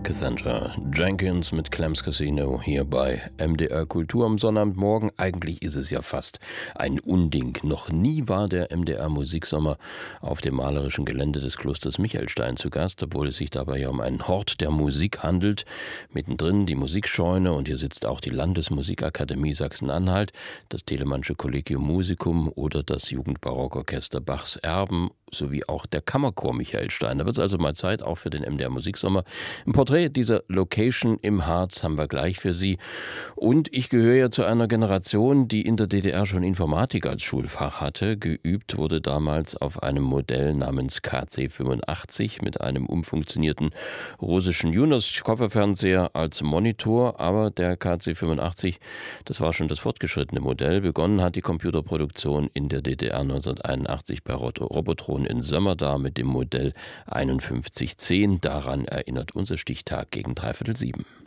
Cassandra Jenkins mit Clams Casino hier bei MDR Kultur am Sonnabendmorgen. Eigentlich ist es ja fast ein Unding. Noch nie war der MDR Musiksommer auf dem malerischen Gelände des Klosters Michelstein zu Gast, obwohl es sich dabei ja um einen Hort der Musik handelt. Mittendrin die Musikscheune und hier sitzt auch die Landesmusikakademie Sachsen-Anhalt, das Telemannsche Collegium Musicum oder das Jugendbarockorchester Bachs Erben sowie auch der Kammerchor Michelstein. Da wird es also mal Zeit auch für den MDR Musiksommer. Ein Porträt dieser Location im Harz haben wir gleich für Sie. Und ich gehöre ja zu einer Generation, die in der DDR schon Informatik als Schulfach hatte. Geübt wurde damals auf einem Modell namens KC85 mit einem umfunktionierten russischen Junos-Kofferfernseher als Monitor. Aber der KC85, das war schon das fortgeschrittene Modell. Begonnen hat die Computerproduktion in der DDR 1981 bei Robotron in Sömmerda mit dem Modell 5110. Daran erinnert unser Stichtag gegen 6:45.